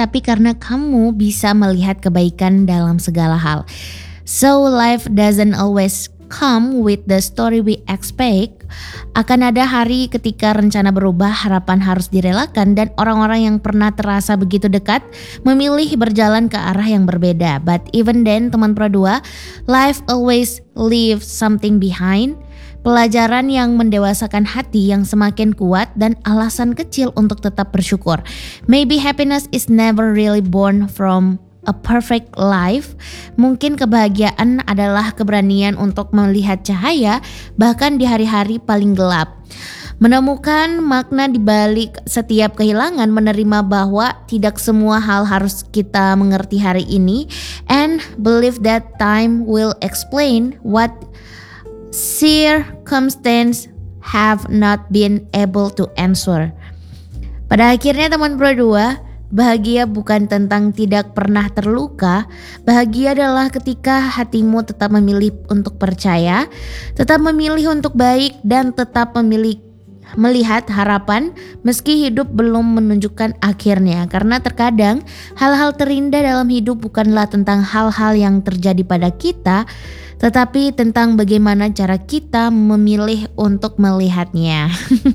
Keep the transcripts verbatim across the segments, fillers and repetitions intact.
tapi karena kamu bisa melihat kebaikan dalam segala hal. So life doesn't always come with the story we expect. Akan ada hari ketika rencana berubah, harapan harus direlakan, dan orang-orang yang pernah terasa begitu dekat memilih berjalan ke arah yang berbeda. But even then, teman Pro dua, life always leaves something behind. Pelajaran yang mendewasakan hati yang semakin kuat dan alasan kecil untuk tetap bersyukur. Maybe happiness is never really born from a perfect life. Mungkin kebahagiaan adalah keberanian untuk melihat cahaya bahkan di hari-hari paling gelap. Menemukan makna di balik setiap kehilangan, menerima bahwa tidak semua hal harus kita mengerti hari ini, and believe that time will explain what circumstance have not been able to answer. Pada akhirnya teman Pro dua, bahagia bukan tentang tidak pernah terluka. Bahagia adalah ketika hatimu tetap memilih untuk percaya, tetap memilih untuk baik, dan tetap memilih melihat harapan meski hidup belum menunjukkan akhirnya. Karena terkadang hal-hal terindah dalam hidup bukanlah tentang hal-hal yang terjadi pada kita, tetapi tentang bagaimana cara kita memilih untuk melihatnya.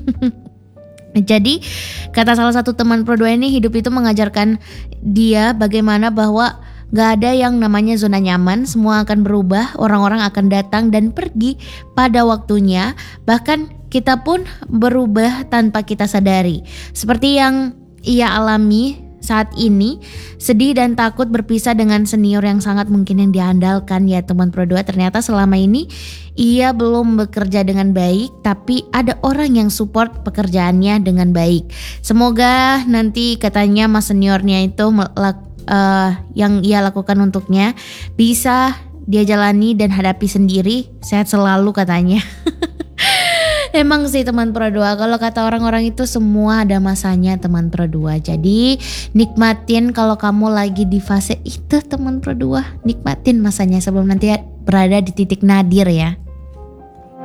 Jadi kata salah satu teman Pro dua ini, hidup itu mengajarkan dia bagaimana bahwa gak ada yang namanya zona nyaman. Semua akan berubah, orang-orang akan datang dan pergi pada waktunya. Bahkan kita pun berubah tanpa kita sadari. Seperti yang ia alami saat ini, sedih dan takut berpisah dengan senior yang sangat mungkin yang diandalkan ya teman Pro dua. Ternyata selama ini ia belum bekerja dengan baik, tapi ada orang yang support pekerjaannya dengan baik. Semoga nanti katanya mas seniornya itu uh, yang ia lakukan untuknya bisa dia jalani dan hadapi sendiri. Sehat selalu katanya. Emang sih teman Pro dua, kalau kata orang-orang itu semua ada masanya teman Pro dua. Jadi nikmatin kalau kamu lagi di fase itu teman Pro dua, nikmatin masanya sebelum nanti berada di titik nadir ya.